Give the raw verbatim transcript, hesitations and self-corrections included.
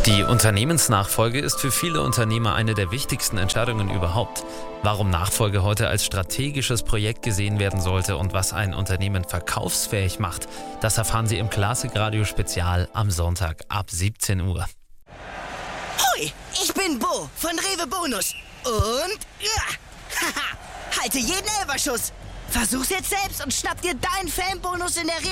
Die Unternehmensnachfolge ist für viele Unternehmer eine der wichtigsten Entscheidungen überhaupt. Warum Nachfolge heute als strategisches Projekt gesehen werden sollte und was ein Unternehmen verkaufsfähig macht, das erfahren Sie im Klassikradio Spezial am Sonntag ab siebzehn Uhr. Hui, ich bin Bo von Rewe Bonus und ja, haha, halte jeden Elferschuss. Versuch's jetzt selbst und schnapp dir deinen Fanbonus in der Rewe